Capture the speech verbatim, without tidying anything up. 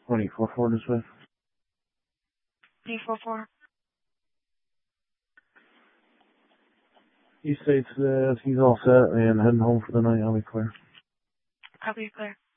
twenty-four four this way. twenty-four four. He states that he's all set and heading home for the night. I'll be clear. Copy, clear.